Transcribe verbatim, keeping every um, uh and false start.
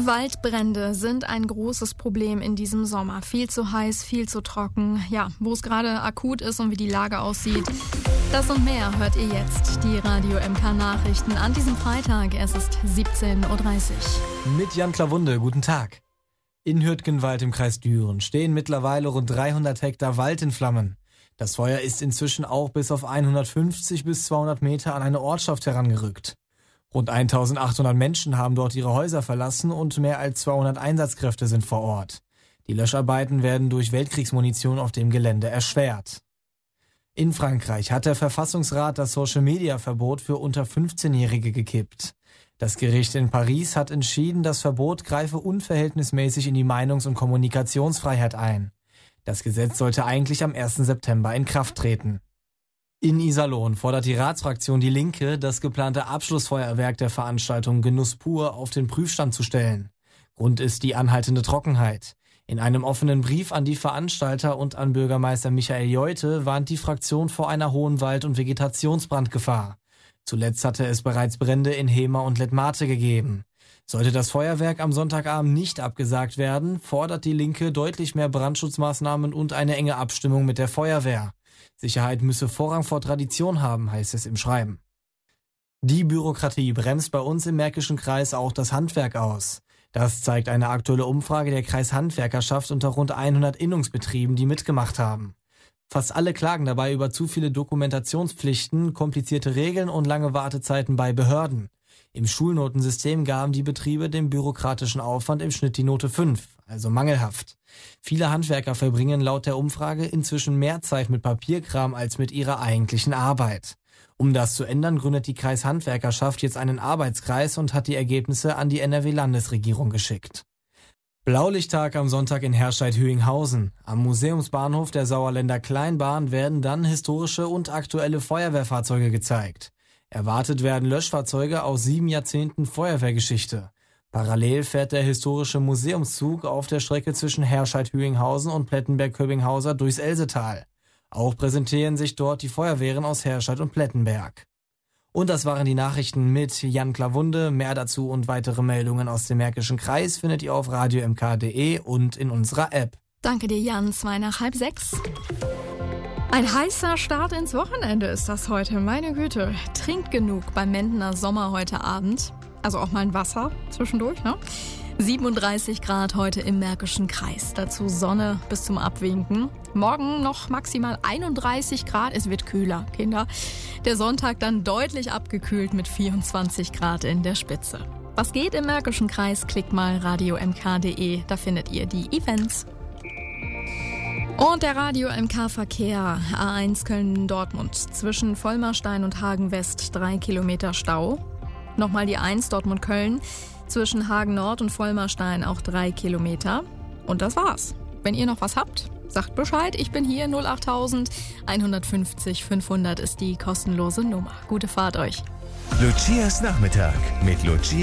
Waldbrände sind ein großes Problem in diesem Sommer. Viel zu heiß, viel zu trocken. Ja, wo es gerade akut ist und wie die Lage aussieht. Das und mehr hört ihr jetzt. Die Radio M K Nachrichten an diesem Freitag. Es ist siebzehn Uhr dreißig. Mit Jan Klawunde, guten Tag. In Hürtgenwald im Kreis Düren stehen mittlerweile rund dreihundert Hektar Wald in Flammen. Das Feuer ist inzwischen auch bis auf hundertfünfzig bis zweihundert Meter an eine Ortschaft herangerückt. Rund eintausendachthundert Menschen haben dort ihre Häuser verlassen und mehr als zweihundert Einsatzkräfte sind vor Ort. Die Löscharbeiten werden durch Weltkriegsmunition auf dem Gelände erschwert. In Frankreich hat der Verfassungsrat das Social-Media-Verbot für unter fünfzehnjährige gekippt. Das Gericht in Paris hat entschieden, das Verbot greife unverhältnismäßig in die Meinungs- und Kommunikationsfreiheit ein. Das Gesetz sollte eigentlich am ersten September in Kraft treten. In Iserlohn fordert die Ratsfraktion Die Linke, das geplante Abschlussfeuerwerk der Veranstaltung Genuss pur auf den Prüfstand zu stellen. Grund ist die anhaltende Trockenheit. In einem offenen Brief an die Veranstalter und an Bürgermeister Michael Jeute warnt die Fraktion vor einer hohen Wald- und Vegetationsbrandgefahr. Zuletzt hatte es bereits Brände in Hemer und Letmathe gegeben. Sollte das Feuerwerk am Sonntagabend nicht abgesagt werden, fordert die Linke deutlich mehr Brandschutzmaßnahmen und eine enge Abstimmung mit der Feuerwehr. Sicherheit müsse Vorrang vor Tradition haben, heißt es im Schreiben. Die Bürokratie bremst bei uns im Märkischen Kreis auch das Handwerk aus. Das zeigt eine aktuelle Umfrage der Kreishandwerkerschaft unter rund hundert Innungsbetrieben, die mitgemacht haben. Fast alle klagen dabei über zu viele Dokumentationspflichten, komplizierte Regeln und lange Wartezeiten bei Behörden. Im Schulnotensystem gaben die Betriebe dem bürokratischen Aufwand im Schnitt die Note fünf, also mangelhaft. Viele Handwerker verbringen laut der Umfrage inzwischen mehr Zeit mit Papierkram als mit ihrer eigentlichen Arbeit. Um das zu ändern, gründet die Kreishandwerkerschaft jetzt einen Arbeitskreis und hat die Ergebnisse an die N R W-Landesregierung geschickt. Blaulichttag am Sonntag in Herscheid-Hüinghausen. Am Museumsbahnhof der Sauerländer Kleinbahn werden dann historische und aktuelle Feuerwehrfahrzeuge gezeigt. Erwartet werden Löschfahrzeuge aus sieben Jahrzehnten Feuerwehrgeschichte. Parallel fährt der historische Museumszug auf der Strecke zwischen Herscheid-Hüinghausen und Plettenberg-Köbinghauser durchs Elsetal. Auch präsentieren sich dort die Feuerwehren aus Herscheid und Plettenberg. Und das waren die Nachrichten mit Jan Klawunde. Mehr dazu und weitere Meldungen aus dem Märkischen Kreis findet ihr auf radio m k punkt d e und in unserer App. Danke dir, Jan. Zwei nach halb sechs. Ein heißer Start ins Wochenende ist das heute. Meine Güte. Trinkt genug beim Mendener Sommer heute Abend. Also auch mal ein Wasser zwischendurch, ne? siebenunddreißig Grad heute im Märkischen Kreis. Dazu Sonne bis zum Abwinken. Morgen noch maximal einunddreißig Grad. Es wird kühler, Kinder. Der Sonntag dann deutlich abgekühlt mit vierundzwanzig Grad in der Spitze. Was geht im Märkischen Kreis? Klickt mal radio m k punkt d e. Da findet ihr die Events. Und der Radio M K Verkehr. A eins Köln-Dortmund. Zwischen Vollmarstein und Hagen-West drei Kilometer Stau. Nochmal die eins Dortmund-Köln. Zwischen Hagen Nord und Vollmarstein auch drei Kilometer. Und das war's. Wenn ihr noch was habt, sagt Bescheid. Ich bin hier. null achttausend einhundertfünfzig fünfhundert ist die kostenlose Nummer. Gute Fahrt euch. Lucias Nachmittag mit Lucia.